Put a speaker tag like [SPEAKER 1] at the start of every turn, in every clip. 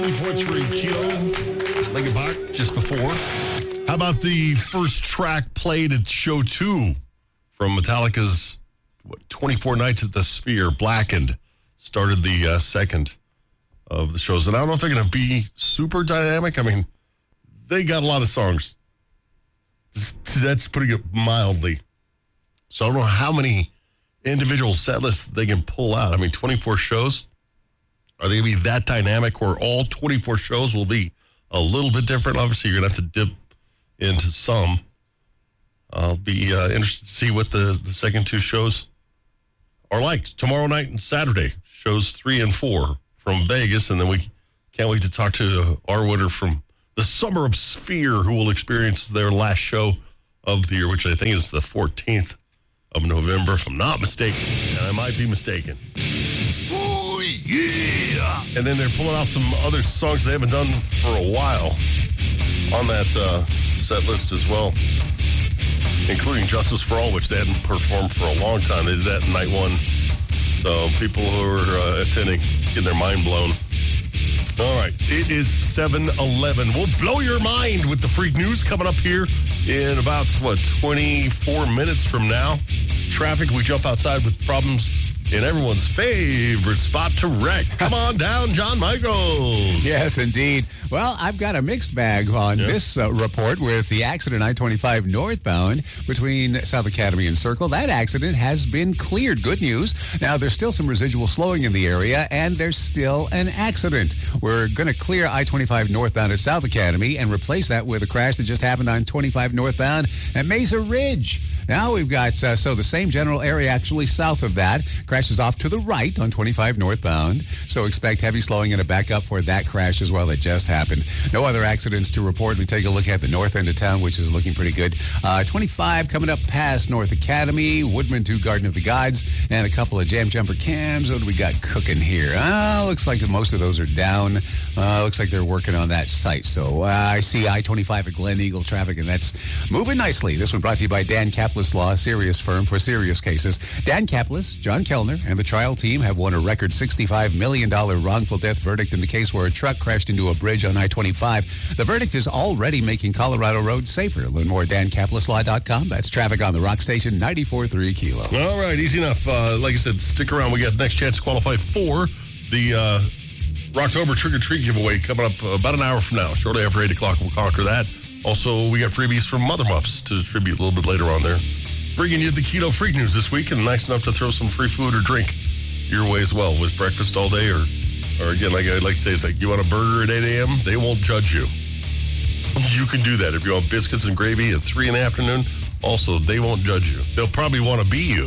[SPEAKER 1] 24-3 Kilo, Linkin Park, just before. How about the first track played at Show 2 from Metallica's 24 Nights at the Sphere, Blackened, started the second of the shows. And I don't know if they're going to be super dynamic. I mean, they got a lot of songs. That's putting it mildly. So I don't know how many individual set lists they can pull out. I mean, 24 shows. Are they going to be that dynamic where all 24 shows will be a little bit different? Obviously, you're going to have to dip into some. I'll be interested to see what the second two shows are like. Tomorrow night and Saturday, shows 3 and 4 from Vegas. And then we can't wait to talk to our winner from the Summer of Sphere, who will experience their last show of the year, which I think is the 14th of November, if I'm not mistaken. And I might be mistaken. Oh, yeah! And then they're pulling off some other songs they haven't done for a while on that set list as well, including Justice for All, which they hadn't performed for a long time. They did that in night one. So people who are attending, getting their mind blown. All right, it is 7:11. We'll blow your mind with the freak news coming up here in about, 24 minutes from now. Traffic, we jump outside with problems in everyone's favorite spot to wreck. Come on down, John Michaels.
[SPEAKER 2] Yes, indeed. Well, I've got a mixed bag on this report with the accident I-25 northbound between South Academy and Circle. That accident has been cleared. Good news. Now, there's still some residual slowing in the area, and there's still an accident. We're going to clear I-25 northbound at South Academy and replace that with a crash that just happened on 25 northbound at Mesa Ridge. Now we've got, so the same general area actually south of that. Crashes off to the right on 25 northbound. So expect heavy slowing and a backup for that crash as well that just happened. No other accidents to report. We take a look at the north end of town, which is looking pretty good. 25 coming up past North Academy, Woodman to Garden of the Gods, and a couple of jam jumper cams. What do we got cooking here? Looks like most of those are down. Looks like they're working on that site. So I see I-25 at Glen Eagle traffic, and that's moving nicely. This one brought to you by Dan Kaplis Law, serious firm for serious cases. Dan Kaplis, John Kellner, and the trial team have won a record $65 million wrongful death verdict in the case where a truck crashed into a bridge on I-25. The verdict is already making Colorado roads safer. Learn more at DanKaplisLaw.com. That's traffic on the Rock Station, 94.3 Kilo.
[SPEAKER 1] All right, easy enough. Like I said, stick around. We got the next chance to qualify for the Rocktober Trick or Treat giveaway coming up about an hour from now. Shortly after 8 o'clock, we'll conquer that. Also, we got freebies from Mother Muffs to distribute a little bit later on there. Bringing you the Keto Freak News this week, and nice enough to throw some free food or drink your way as well with breakfast all day, or again, like I like to say, it's like you want a burger at 8 a.m., they won't judge you. You can do that. If you want biscuits and gravy at 3 in the afternoon, also, they won't judge you. They'll probably want to be you,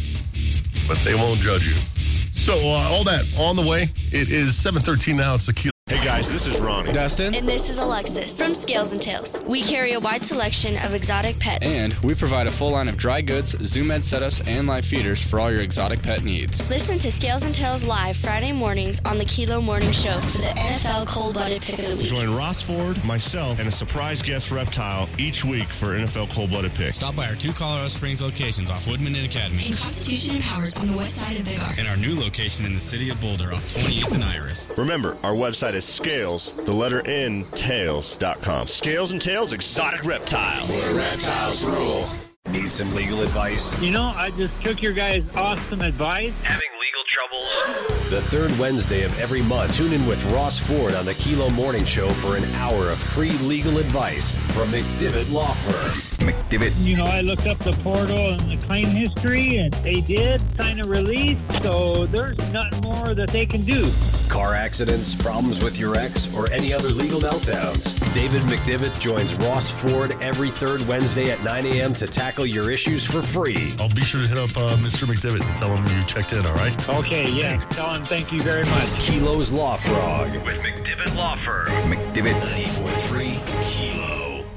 [SPEAKER 1] but they won't judge you. So, all that on the way. It is 7:13 now. It's the Keto.
[SPEAKER 3] Hey guys, this is Ronnie.
[SPEAKER 4] Dustin.
[SPEAKER 5] And this is Alexis from Scales and Tails. We carry a wide selection of exotic pet.
[SPEAKER 4] And we provide a full line of dry goods, Zoom Ed setups, and live feeders for all your exotic pet needs.
[SPEAKER 5] Listen to Scales and Tails live Friday mornings on the Kilo Morning Show for the NFL Cold-Blooded Pick of the Week.
[SPEAKER 3] Join Ross Ford, myself, and a surprise guest reptile each week for NFL Cold-Blooded Pick.
[SPEAKER 6] Stop by our 2 Colorado Springs locations off Woodman and Academy.
[SPEAKER 7] In Constitution and Powers on the west side of Big R.
[SPEAKER 6] And our new location in the city of Boulder off 28th and Iris.
[SPEAKER 3] Remember, our website is Scales, the letter N, tails.com. Scales and Tails Exotic Reptiles.
[SPEAKER 8] Where reptiles rule.
[SPEAKER 9] Need some legal advice?
[SPEAKER 10] You know, I just took your guys' awesome advice.
[SPEAKER 9] Having legal troubles? The third Wednesday of every month, tune in with Ross Ford on the Kilo Morning Show for an hour of free legal advice from McDivitt Law Firm.
[SPEAKER 2] McDivitt.
[SPEAKER 10] You know, I looked up the portal and the claim history, and they did sign a release, so there's nothing more that they can do.
[SPEAKER 9] Car accidents, problems with your ex, or any other legal meltdowns. David McDivitt joins Ross Ford every third Wednesday at 9 a.m. to tackle your issues for free.
[SPEAKER 1] I'll be sure to hit up Mr. McDivitt and tell him you checked in, all right?
[SPEAKER 10] Okay, yeah. Tell him thank you very much.
[SPEAKER 9] Kilo's Law Frog with McDivitt Law Firm.
[SPEAKER 2] McDivitt.
[SPEAKER 9] 94.3 Kilo.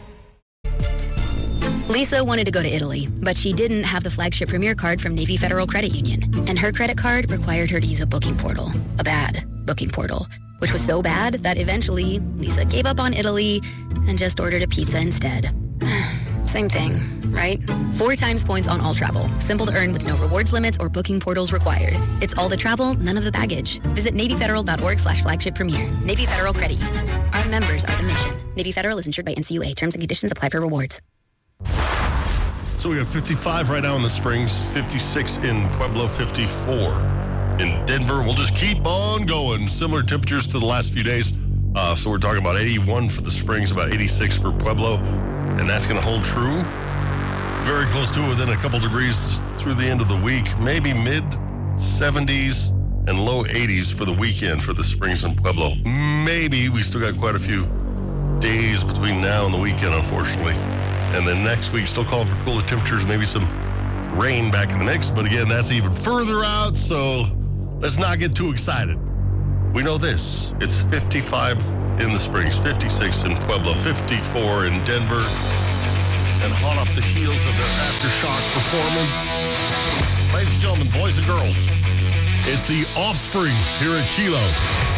[SPEAKER 11] Lisa wanted to go to Italy, but she didn't have the flagship Premier card from Navy Federal Credit Union. And her credit card required her to use a booking portal. A bad booking portal. Which was so bad that eventually Lisa gave up on Italy and just ordered a pizza instead. Same thing. right? 4 times points on all travel. Simple to earn with no rewards limits or booking portals required. It's all the travel, none of the baggage. Visit NavyFederal.org/flagship premier. Navy Federal Credit Union. Our members are the mission. Navy Federal is insured by NCUA. Terms and conditions apply for rewards.
[SPEAKER 1] So we have 55 right now in the Springs, 56 in Pueblo, 54 in Denver. We'll just keep on going. Similar temperatures to the last few days. So we're talking about 81 for the Springs, about 86 for Pueblo. And that's going to hold true. Very close to within a couple degrees through the end of the week. Maybe mid-70s and low 80s for the weekend for the Springs and Pueblo. Maybe we still got quite a few days between now and the weekend, unfortunately. And then next week, still calling for cooler temperatures, maybe some rain back in the mix. But again, that's even further out, so let's not get too excited. We know this. It's 55 in the Springs, 56 in Pueblo, 54 in Denver. And hot off the heels of their aftershock performance, ladies and gentlemen, boys and girls, it's the Offspring here at Kilo.